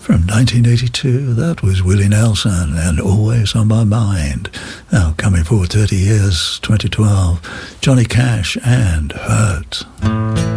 From 1982, that was Willie Nelson and Always on My Mind. Now, coming forward 30 years, 2012, Johnny Cash and Hurt.